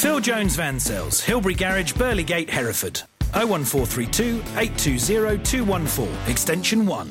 Phil Jones Van Sales, Hilbury Garage, Burleygate, Hereford. 01432 820 214, extension 1.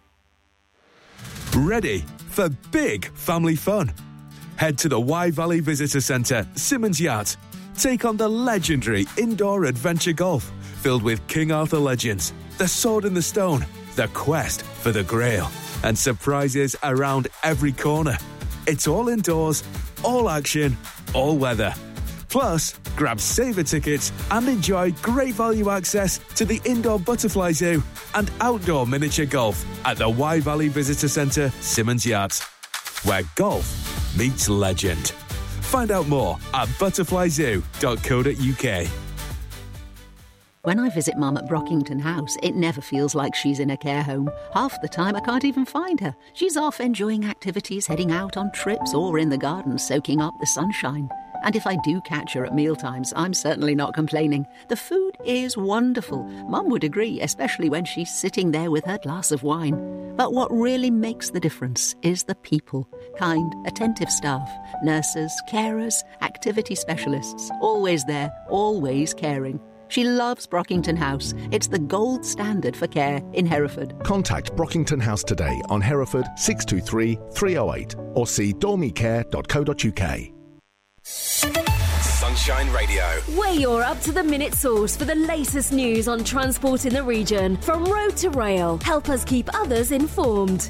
Ready for big family fun? Head to the Wye Valley Visitor Centre, Simmons Yacht. Take on the legendary indoor adventure golf, filled with King Arthur legends, the Sword in the Stone, the quest for the Grail, and surprises around every corner. It's all indoors, all action, all weather. Plus, grab saver tickets and enjoy great value access to the indoor butterfly zoo and outdoor miniature golf at the Wye Valley Visitor Centre, Simmons Yacht, where golf meets legend. Find out more at butterflyzoo.co.uk. When I visit Mum at Brockington House, it never feels like she's in a care home. Half the time I can't even find her. She's off enjoying activities, heading out on trips, or in the garden soaking up the sunshine. And if I do catch her at mealtimes, I'm certainly not complaining. The food is wonderful. Mum would agree, especially when she's sitting there with her glass of wine. But what really makes the difference is the people. Kind, attentive staff, nurses, carers, activity specialists. Always there, always caring. She loves Brockington House. It's the gold standard for care in Hereford. Contact Brockington House today on Hereford 623 308 or see dormicare.co.uk. Sunshine Radio, where you're up to the minute source for the latest news on transport in the region, from road to rail. Help us keep others informed.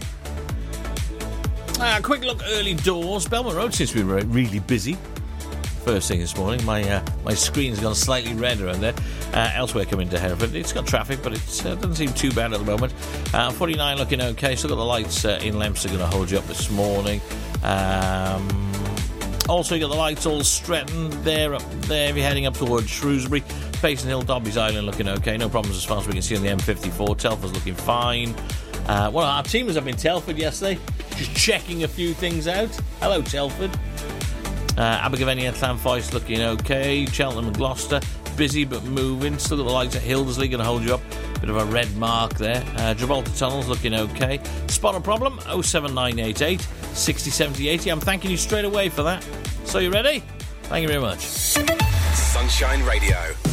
Quick look early doors. Belmont Road seems to be really busy. First thing this morning, my screen's gone slightly red around there. Elsewhere coming to Hereford, it's got traffic, but it doesn't seem too bad at the moment. 49 looking okay. Still got the lights in Lemps are going to hold you up this morning. Also, you got the lights all Stretton there, up there if you're heading up towards Shrewsbury. Payson Hill, Dobbies Island looking okay. No problems as far as we can see on the M54. Telford's looking fine. Well, our team was up in Telford yesterday, just checking a few things out. Hello, Telford. Abergavenny and Llanfoyce looking okay. Cheltenham and Gloucester, busy but moving. Still got the lights at Hildersley, going to hold you up. Bit of a red mark there. Gibraltar Tunnels looking okay. Spot a problem, 07988 60 70 80. I'm thanking you straight away for that. So you ready? Thank you very much. Sunshine Radio.